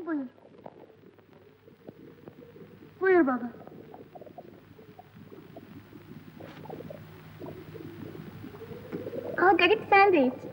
buyur. Buyur baba. Al garip, sen de iç.